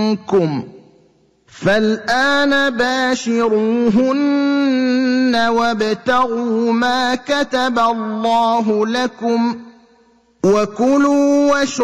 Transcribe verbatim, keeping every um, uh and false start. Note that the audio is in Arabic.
منكم فالآن باشروهن وابتغوا ما كتب الله لكم وكلوا واشربوا